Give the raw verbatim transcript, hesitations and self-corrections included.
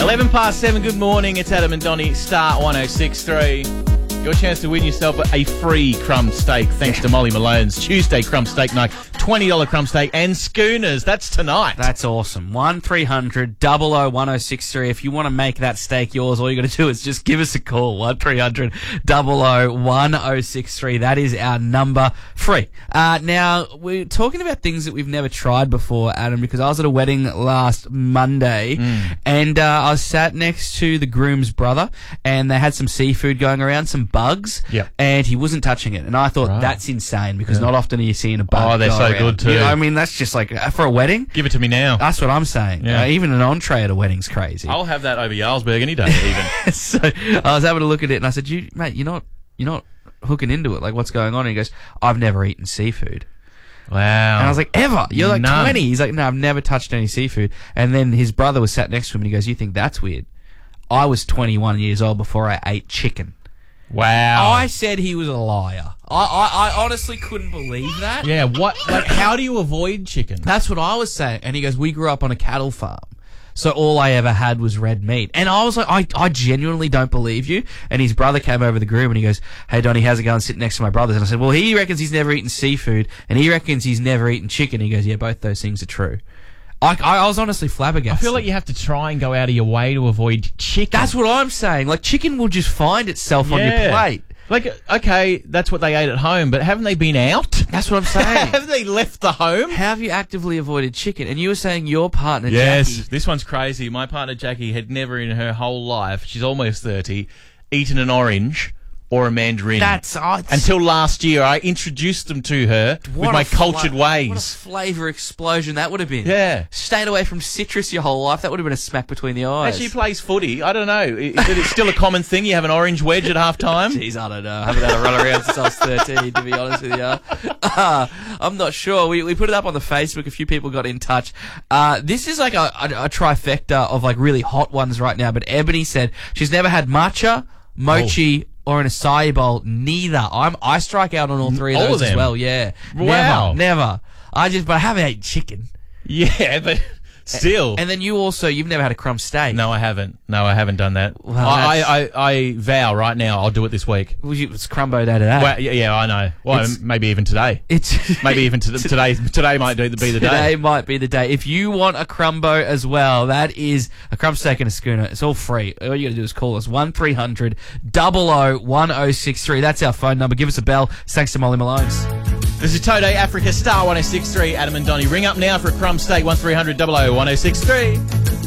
eleven past seven, good morning. It's Adam and Donnie, Star one oh six point three. Your chance to win yourself a free crumb steak thanks Yeah. to Molly Malone's Tuesday crumb steak night. twenty dollars crumb steak and schooners. That's tonight. That's awesome. one three hundred double oh one oh six three. If you want to make that steak yours, all you got to do is just give us a call. one three hundred double oh one oh six three. That is our number. Free. Uh, now, we're talking about things that we've never tried before, Adam, because I was at a wedding last Monday Mm. and uh, I was sat next to the groom's brother and they had some seafood going around, some bugs, Yep. and he wasn't touching it. And I thought, Right. that's insane because not often are you seeing a bug Oh, they're go so around. good too. You know, I mean, that's just like, uh, for a wedding, Give it to me now. that's what I'm saying. Yeah. Uh, even an entree at a wedding's crazy. I'll have that over Jarlsberg any day, even. So I was having a look at it and I said, you, mate, you're not, you're not hooking into it. Like, what's going on? And he goes, I've never eaten seafood. Wow. And I was like, ever? You're like None. twenty. He's like, no, I've never touched any seafood. And then his brother was sat next to him and he goes, you think that's weird? I was twenty-one years old before I ate chicken. Wow. I said he was a liar. I, I, I honestly couldn't believe that. Yeah, what? Like, how do you avoid chicken? That's what I was saying. And he goes, we grew up on a cattle farm. So all I ever had was red meat. And I was like, I, I genuinely don't believe you. And his brother came over the groom and he goes, hey, Donnie, how's it going? Sitting next to my brothers. And I said, well, he reckons he's never eaten seafood and he reckons he's never eaten chicken. He goes, yeah, both those things are true. I, I, I was honestly flabbergasted. I feel like you have to try and go out of your way to avoid chicken. That's what I'm saying. Like, chicken will just find itself on your Yeah. plate. Like, okay, that's what they ate at home, but haven't they been out? That's what I'm saying. Haven't they left the home? How have you actively avoided chicken? And you were saying your partner, Yes, Jackie. this one's crazy. My partner Jackie had never in her whole life, she's almost thirty, eaten an orange or a mandarin. That's... Oh, it's- Until last year, I introduced them to her with What my a fla- cultured What a ways. flavour explosion that would have been. Yeah. Stayed away from citrus your whole life. That would have been a smack between the eyes. And she plays footy. I don't know. Is it still a common thing? You have an orange wedge at half time? Jeez, I don't know. I haven't had a run around since I was thirteen, to be honest with you. Uh, I'm not sure. We we put it up on the Facebook. A few people got in touch. Uh, this is like a, a, a trifecta of like really hot ones right now. But Ebony said she's never had matcha, mochi, or an acai bowl. Neither. I'm I strike out on all three of All those of as them? well. Yeah. Wow. Never. Never. I just, but I haven't eaten chicken. Yeah, but still. And then you also, you've never had a crumb steak. No, I haven't. No, I haven't done that. Well, I, that's- I, I, I vow right now I'll do it this week. Well, you- It's crumbo day to day. Well, yeah, yeah, I know. Well, It's- maybe even today. It's Maybe even to, today. Today might do, be the Today day. might be the day. If you want a crumbo as well, that is a crumb steak and a schooner. It's all free. All you got to do is call us one three hundred double oh one oh six three. That's our phone number. Give us a bell. Thanks to Molly Malone's. This is Today Africa, Star one oh six point three. Adam and Donnie. Ring up now for a crumb steak, one three hundred double oh one oh six three.